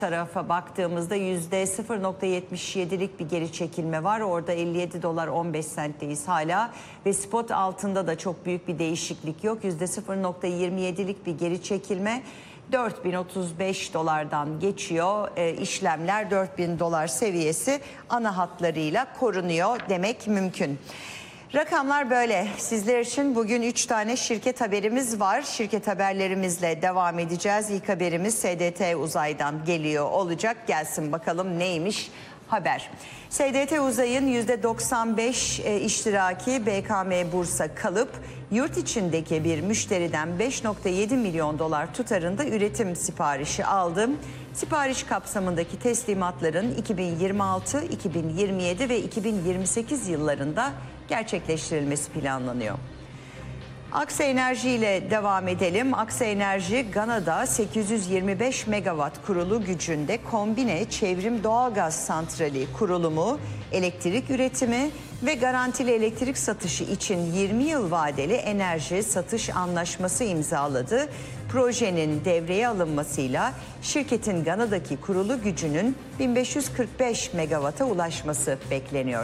tarafa baktığımızda %0,77'lik bir geri çekilme var. Orada 57 dolar 15 sentteyiz hala ve spot altında da çok büyük bir değişiklik yok. %0,27'lik bir geri çekilme. 4035 dolardan geçiyor. İşlemler 4000 dolar seviyesi ana hatlarıyla korunuyor demek mümkün. Rakamlar böyle. Sizler için bugün 3 tane şirket haberimiz var. Şirket haberlerimizle devam edeceğiz. İlk haberimiz SDT Uzay'dan geliyor olacak. Gelsin bakalım neymiş haber. SDT Uzay'ın %95 iştiraki BKM Bursa kalıp yurt içindeki bir müşteriden 5,7 milyon dolar tutarında üretim siparişi aldı. Sipariş kapsamındaki teslimatların 2026, 2027 ve 2028 yıllarında gerçekleştirilmesi planlanıyor. Aksa Enerji ile devam edelim. Aksa Enerji, Gana'da 825 megawatt kurulu gücünde kombine çevrim doğalgaz santrali kurulumu, elektrik üretimi ve garantili elektrik satışı için 20 yıl vadeli enerji satış anlaşması imzaladı. Projenin devreye alınmasıyla şirketin Gana'daki kurulu gücünün 1545 megawatt'a ulaşması bekleniyor.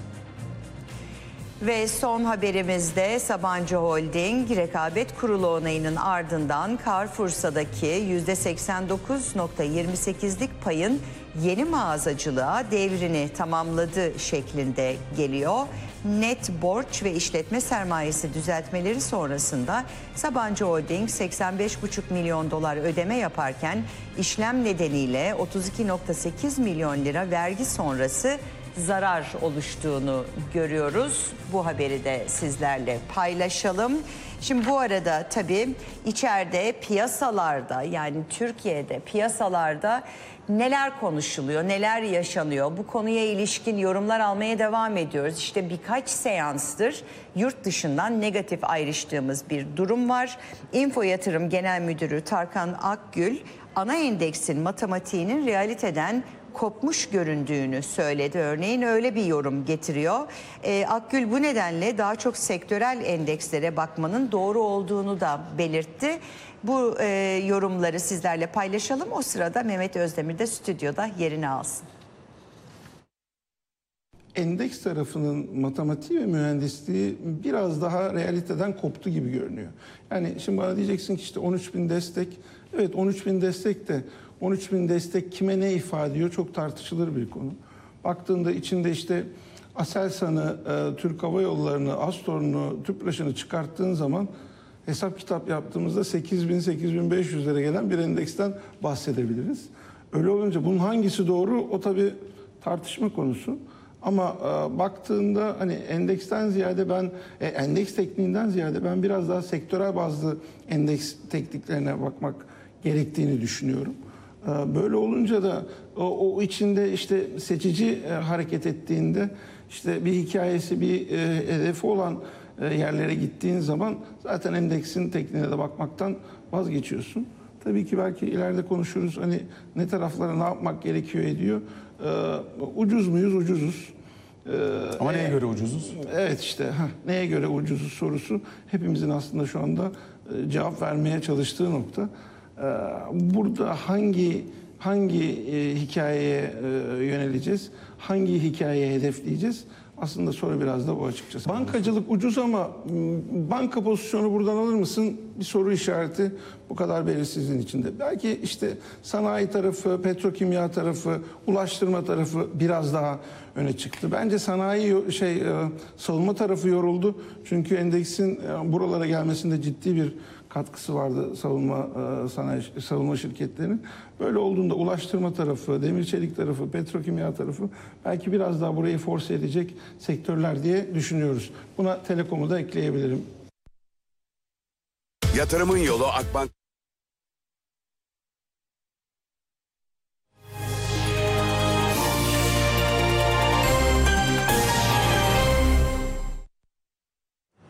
Ve son haberimizde Sabancı Holding, rekabet kurulu onayının ardından Carrefour'daki %89,28'lik payın yeni mağazacılığa devrini tamamladığı şeklinde geliyor. Net borç ve işletme sermayesi düzeltmeleri sonrasında Sabancı Holding 85,5 milyon dolar ödeme yaparken işlem nedeniyle 32,8 milyon lira vergi sonrası zarar oluştuğunu görüyoruz. Bu haberi de sizlerle paylaşalım. Şimdi bu arada tabii içeride piyasalarda, yani Türkiye'de piyasalarda neler konuşuluyor, neler yaşanıyor? Bu konuya ilişkin yorumlar almaya devam ediyoruz. İşte birkaç seanstır yurt dışından negatif ayrıştığımız bir durum var. Info Yatırım Genel Müdürü Tarkan Akgül, ana endeksin matematiğinin realiteden kopmuş göründüğünü söyledi. Örneğin öyle bir yorum getiriyor. Akgül bu nedenle daha çok sektörel endekslere bakmanın doğru olduğunu da belirtti. Bu yorumları sizlerle paylaşalım. O sırada Mehmet Özdemir de stüdyoda yerini alsın. Endeks tarafının matematiği ve mühendisliği biraz daha realiteden koptu gibi görünüyor. Yani şimdi bana diyeceksin ki işte 13.000 destek. Evet, 13.000 destek de 13.000 destek kime ne ifade ediyor çok tartışılır bir konu. Baktığında içinde işte Aselsan'ı, Türk Hava Yolları'nı, Astor'unu, Tüpraş'ını çıkarttığın zaman hesap kitap yaptığımızda 8.000-8.500'lere gelen bir endeksten bahsedebiliriz. Öyle olunca bunun hangisi doğru o tabii tartışma konusu. Ama baktığında hani endeksten ziyade ben endeks tekniğinden ziyade ben biraz daha sektörel bazlı endeks tekniklerine bakmak gerektiğini düşünüyorum. Böyle olunca da o içinde işte seçici hareket ettiğinde işte bir hikayesi, bir hedefi olan yerlere gittiğin zaman zaten endeksin tekniğine de bakmaktan vazgeçiyorsun. Tabii ki belki ileride konuşuruz hani ne taraflara ne yapmak gerekiyor ediyor. Ucuz muyuz? Ucuzuz. Ama neye göre ucuzuz? Evet işte neye göre ucuzuz sorusu hepimizin aslında şu anda cevap vermeye çalıştığı nokta. Burada hangi hikayeye yöneleceğiz? Hangi hikayeyi hedefleyeceğiz? Aslında soru biraz da bu açıkçası. Bankacılık ucuz ama banka pozisyonu buradan alır mısın? Bir soru işareti bu kadar belirsizliğin içinde. Belki işte sanayi tarafı, petrokimya tarafı, ulaştırma tarafı biraz daha öne çıktı. Bence sanayi savunma tarafı yoruldu. Çünkü endeksin buralara gelmesinde ciddi bir katkısı vardı savunma şirketlerinin. Böyle olduğunda ulaştırma tarafı, demir çelik tarafı, petrokimya tarafı belki biraz daha burayı force edecek sektörler diye düşünüyoruz. Buna telekomu da ekleyebilirim. Yatırımın yolu Akbank.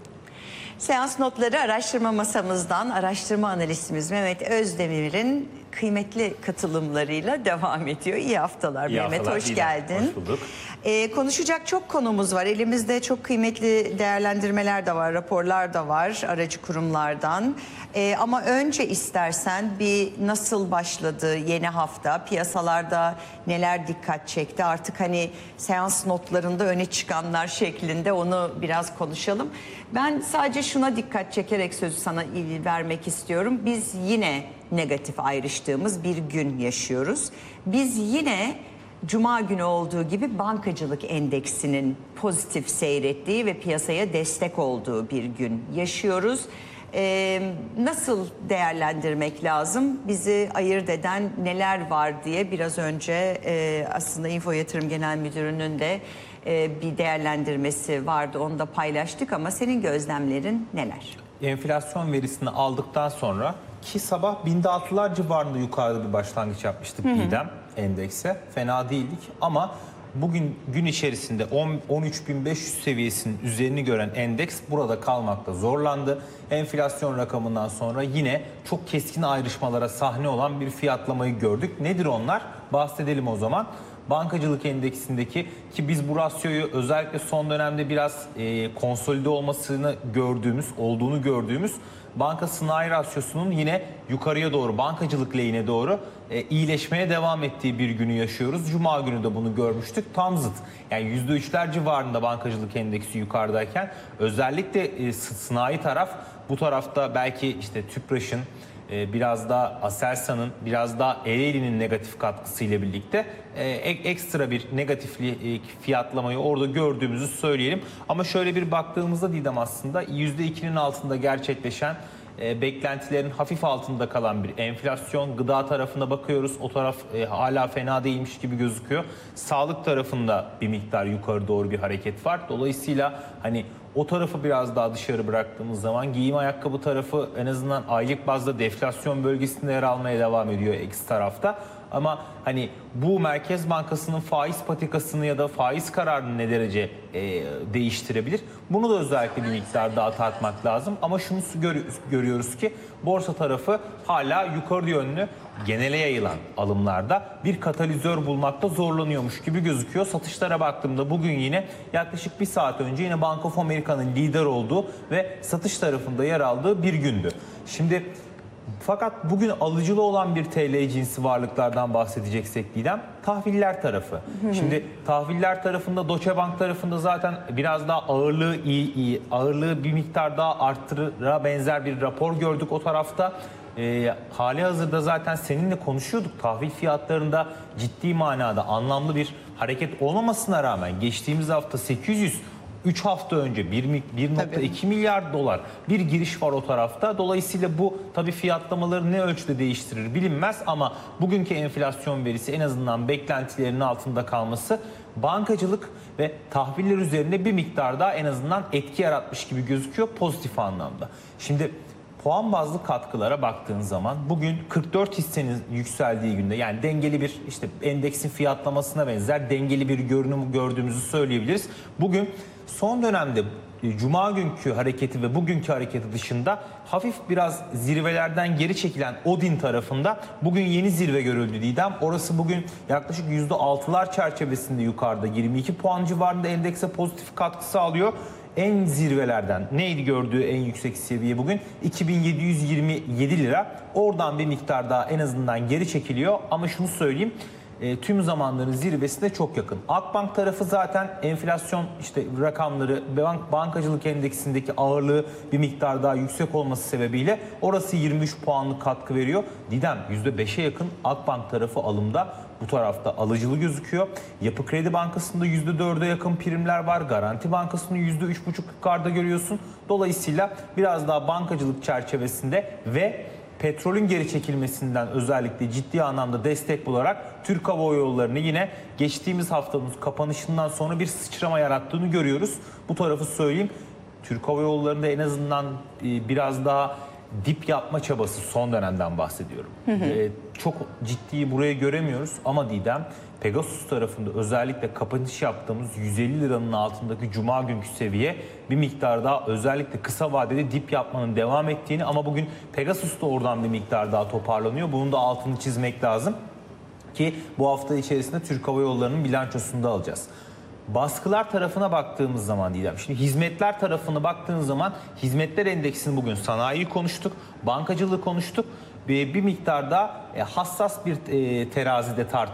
Seans notları araştırma masamızdan araştırma analistimiz Mehmet Özdemir'in kıymetli katılımlarıyla devam ediyor. İyi haftalar İyi Mehmet, haftalar, hoş Didem. geldin. Hoş bulduk. Konuşacak çok konumuz var. Elimizde çok kıymetli değerlendirmeler de var, raporlar da var aracı kurumlardan. Ama önce istersen bir nasıl başladı yeni hafta, piyasalarda neler dikkat çekti? Artık hani seans notlarında öne çıkanlar şeklinde onu biraz konuşalım. Ben sadece şuna dikkat çekerek sözü sana vermek istiyorum. Biz yine negatif ayrıştığımız bir gün yaşıyoruz. Biz yine Cuma günü olduğu gibi bankacılık endeksinin pozitif seyrettiği ve piyasaya destek olduğu bir gün yaşıyoruz. Nasıl değerlendirmek lazım? Bizi ayırt eden neler var diye biraz önce aslında Info Yatırım Genel Müdürü'nün de bir değerlendirmesi vardı. Onu da paylaştık ama senin gözlemlerin neler? Enflasyon verisini aldıktan sonra ki sabah binde 6'lar civarında yukarıda bir başlangıç yapmıştık Didem endekse. Fena değildik ama bugün gün içerisinde 13.500 seviyesinin üzerini gören endeks burada kalmakta zorlandı. Enflasyon rakamından sonra yine çok keskin ayrışmalara sahne olan bir fiyatlamayı gördük. Nedir onlar? Bahsedelim o zaman. Bankacılık endeksindeki ki biz bu rasyoyu özellikle son dönemde biraz konsolide olduğunu gördüğümüz banka sanayi rasyosunun yine yukarıya doğru, bankacılık lehine doğru iyileşmeye devam ettiği bir günü yaşıyoruz. Cuma günü de bunu görmüştük. Tam zıt. Yani %3'ler civarında bankacılık endeksi yukarıdayken özellikle sanayi taraf, bu tarafta belki işte Tüpraş'ın, biraz daha Aselsan'ın, biraz daha Ereğli'nin negatif katkısıyla birlikte ekstra bir negatifli fiyatlamayı orada gördüğümüzü söyleyelim. Ama şöyle bir baktığımızda Didem aslında %2'nin altında gerçekleşen, beklentilerin hafif altında kalan bir enflasyon. Gıda tarafına bakıyoruz. O taraf hala fena değilmiş gibi gözüküyor. Sağlık tarafında bir miktar yukarı doğru bir hareket var. Dolayısıyla hani o tarafı biraz daha dışarı bıraktığımız zaman giyim ayakkabı tarafı en azından aylık bazda deflasyon bölgesinde yer almaya devam ediyor eksi tarafta. Ama hani bu Merkez Bankası'nın faiz patikasını ya da faiz kararını ne derece değiştirebilir? Bunu da özellikle bir miktar daha tartmak lazım. Ama şunu görüyoruz ki borsa tarafı hala yukarı yönlü genele yayılan alımlarda bir katalizör bulmakta zorlanıyormuş gibi gözüküyor. Satışlara baktığımda bugün yine yaklaşık bir saat önce yine Bank of America'nın lider olduğu ve satış tarafında yer aldığı bir gündü. Şimdi fakat bugün alıcılı olan bir TL cinsi varlıklardan bahsedeceksek Didem, tahviller tarafı. Şimdi tahviller tarafında Deutsche Bank tarafında zaten biraz daha ağırlığı bir miktar daha arttıra benzer bir rapor gördük o tarafta. Hali hazırda zaten seninle konuşuyorduk. Tahvil fiyatlarında ciddi manada anlamlı bir hareket olmamasına rağmen geçtiğimiz hafta 3 hafta önce 1.2 milyar dolar bir giriş var o tarafta. Dolayısıyla bu tabii fiyatlamaları ne ölçüde değiştirir bilinmez ama bugünkü enflasyon verisi en azından beklentilerinin altında kalması bankacılık ve tahviller üzerinde bir miktar daha en azından etki yaratmış gibi gözüküyor pozitif anlamda. Şimdi puan bazlı katkılara baktığın zaman bugün 44 hissenin yükseldiği günde yani dengeli bir işte endeksin fiyatlamasına benzer dengeli bir görünüm gördüğümüzü söyleyebiliriz. Bugün son dönemde Cuma günkü hareketi ve bugünkü hareketi dışında hafif biraz zirvelerden geri çekilen Odin tarafında bugün yeni zirve görüldü Didem. Orası bugün yaklaşık %6'lar çerçevesinde yukarıda 22 puan civarında endekse pozitif katkı sağlıyor. En zirvelerden neydi gördüğü en yüksek seviye bugün 2727 lira. Oradan bir miktar daha en azından geri çekiliyor ama şunu söyleyeyim. Tüm zamanların zirvesine çok yakın. Akbank tarafı zaten enflasyon işte rakamları bankacılık endeksindeki ağırlığı bir miktar daha yüksek olması sebebiyle orası 23 puanlık katkı veriyor. Didem %5'e yakın Akbank tarafı alımda. Bu tarafta alıcılı gözüküyor. Yapı Kredi Bankası'nda %4'e yakın primler var. Garanti Bankası'nı %3,5 yukarıda görüyorsun. Dolayısıyla biraz daha bankacılık çerçevesinde ve petrolün geri çekilmesinden özellikle ciddi anlamda destek bularak Türk Hava Yolları'nı yine geçtiğimiz haftanın kapanışından sonra bir sıçrama yarattığını görüyoruz. Bu tarafı söyleyeyim. Türk Hava Yolları'nda en azından biraz daha dip yapma çabası son dönemden bahsediyorum. Çok ciddi buraya göremiyoruz ama Didem, Pegasus tarafında özellikle kapanış yaptığımız 150 liranın altındaki cuma günkü seviye bir miktar daha özellikle kısa vadede dip yapmanın devam ettiğini ama bugün Pegasus da oradan bir miktar daha toparlanıyor. Bunun da altını çizmek lazım ki bu hafta içerisinde Türk Hava Yolları'nın bilançosunu da alacağız. Baskılar tarafına baktığımız zaman Didem, şimdi hizmetler tarafına baktığınız zaman hizmetler endeksini bugün sanayiyi konuştuk, bankacılığı konuştuk ve bir miktar da hassas bir terazide tartıştık.